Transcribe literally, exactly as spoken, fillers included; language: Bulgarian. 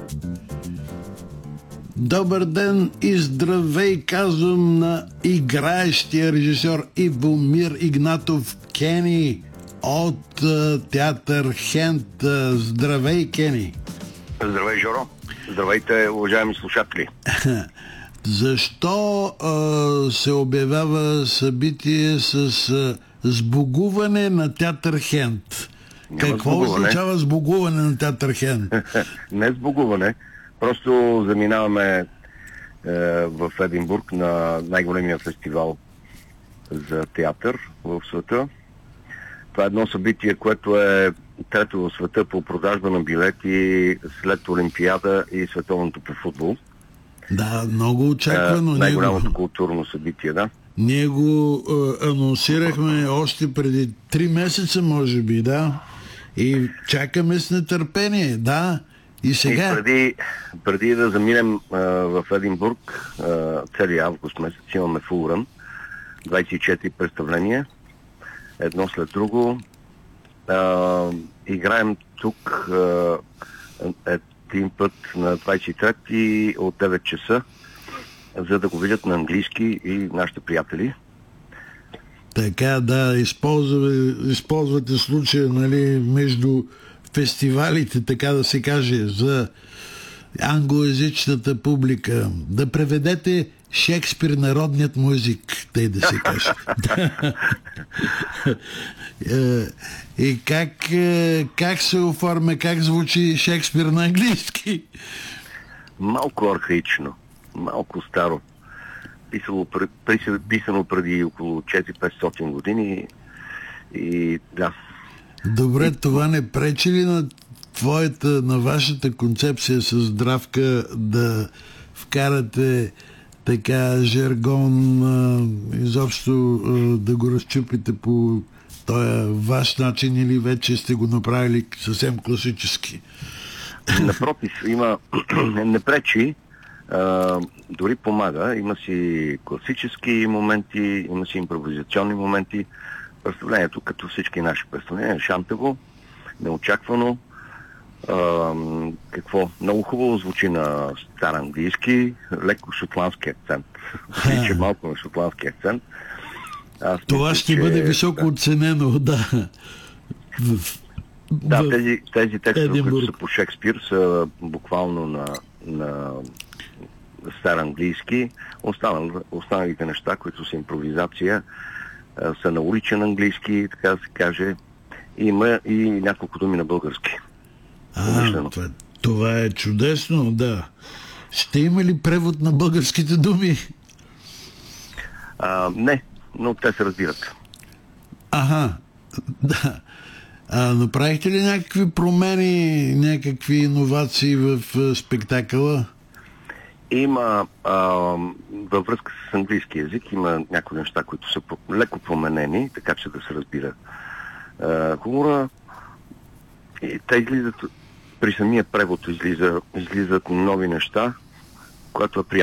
Добър ден и здравей, казвам на играещия режисьор Ивомир Игнатов Кени от uh, театър Хент. Uh, здравей, Кени! Здравей, Жоро! Здравейте, уважаеми слушатели! Защо uh, се обявява събитие с uh, сбогуване на театър Хент? Няма Какво сбогуване. означава сбогуване на театър Хент? Не сбогуване. Просто заминаваме е, в Единбург на най-големия фестивал за театър в света. Това е едно събитие, което е трето в света по продажба на билети след Олимпиада и световното по футбол. Да, много очаквано. Е, най-голямото него... културно събитие, да. Ние го е, анонсирахме още преди три месеца, може би, да. И чакаме с нетърпение, да. И сега... И преди, преди да заминем а, в Единбург, а, целият август месец имаме фулрън, двайсет и четири представления, едно след друго. А, играем тук а, един път на двайсет и трети от девет часа, за да го видят на английски и нашите приятели. Така, да, използвате, използвате случая, нали, между фестивалите, така да се каже, за англоязичната публика, да преведете Шекспир народният му език, тъй да се каже. И как, как се оформя, как звучи Шекспир на английски? Малко архаично, малко старо. Писало, писано преди около четири-петстотин години и да. Добре, това не пречи ли на твоята, на вашата концепция с Здравка да вкарате така жаргон, изобщо да го разчупите по този ваш начин, или вече сте го направили съвсем класически? Напротив, има не пречи, а, дори помага. Има си класически моменти, има си импровизационни моменти. Представлението, като всички наши представления, шантаво, неочаквано. А, какво? Много хубаво звучи на стар английски, леко шотландски акцент. Прилича малко на шотландски акцент. Аз Това мисля, ще че... бъде високо оценено, да. В... Да, тези, тези текстове, Единбург, които са по Шекспир, са буквално на, на стар английски. Останал, останалите неща, които са импровизация, са на уличен английски, така да се каже. Има и няколко думи на български. А, това, това е чудесно, да. Ще има ли превод на българските думи? А, не, но те се разбират. Ага, да. А направихте ли някакви промени, някакви иновации в спектакъла? Има, а, във връзка с английски език, има някои неща, които са леко променени, така че да се разбира а, хумора. И те излизат, при самия превод излиза, излизат нови неща, което е приятно.